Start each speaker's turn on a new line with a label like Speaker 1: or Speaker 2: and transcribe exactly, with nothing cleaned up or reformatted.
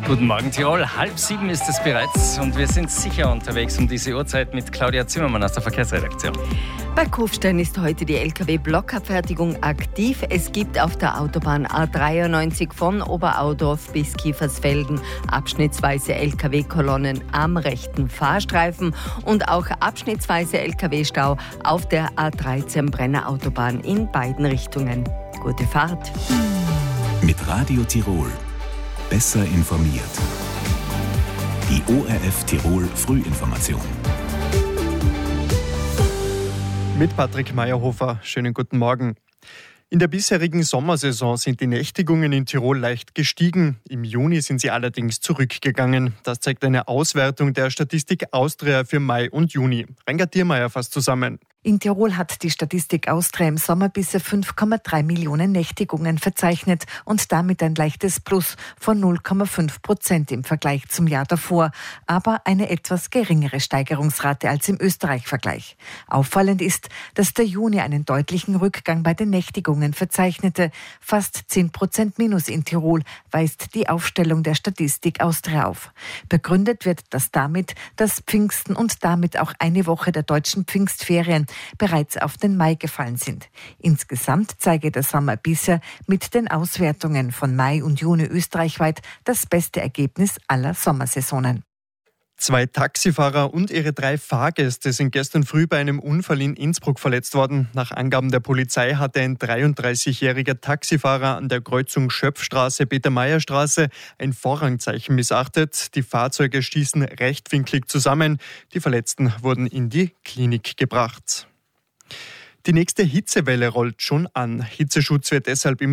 Speaker 1: Guten Morgen Tirol, halb sieben ist es bereits und wir sind sicher unterwegs um diese Uhrzeit mit Claudia Zimmermann aus der Verkehrsredaktion.
Speaker 2: Bei Kufstein ist heute die L K W-Blockabfertigung aktiv. Es gibt auf der Autobahn A dreiundneunzig von Oberaudorf bis Kiefersfelden abschnittsweise L K W-Kolonnen am rechten Fahrstreifen und auch abschnittsweise L K W-Stau auf der A dreizehn Brenner Autobahn in beiden Richtungen. Gute Fahrt.
Speaker 3: Mit Radio Tirol. Besser informiert. Die O R F Tirol Frühinformation.
Speaker 4: Mit Patrick Meyerhofer. Schönen guten Morgen. In der bisherigen Sommersaison sind die Nächtigungen in Tirol leicht gestiegen. Im Juni sind sie allerdings zurückgegangen. Das zeigt eine Auswertung der Statistik Austria für Mai und Juni. Reinhard Diermeier fasst zusammen.
Speaker 5: In Tirol hat die Statistik Austria im Sommer bisher fünf Komma drei Millionen Nächtigungen verzeichnet und damit ein leichtes Plus von null Komma fünf Prozent im Vergleich zum Jahr davor, aber eine etwas geringere Steigerungsrate als im Österreich-Vergleich. Auffallend ist, dass der Juni einen deutlichen Rückgang bei den Nächtigungen verzeichnete. Fast zehn Prozent Minus in Tirol weist die Aufstellung der Statistik Austria auf. Begründet wird das damit, dass Pfingsten und damit auch eine Woche der deutschen Pfingstferien bereits auf den Mai gefallen sind. Insgesamt zeige der Sommer bisher mit den Auswertungen von Mai und Juni österreichweit das beste Ergebnis aller Sommersaisonen.
Speaker 4: Zwei Taxifahrer und ihre drei Fahrgäste sind gestern früh bei einem Unfall in Innsbruck verletzt worden. Nach Angaben der Polizei hatte ein dreiunddreißigjähriger Taxifahrer an der Kreuzung Schöpfstraße-Peter-Meyer-Straße ein Vorrangzeichen missachtet. Die Fahrzeuge stießen rechtwinklig zusammen. Die Verletzten wurden in die Klinik gebracht. Die nächste Hitzewelle rollt schon an. Hitzeschutz wird deshalb im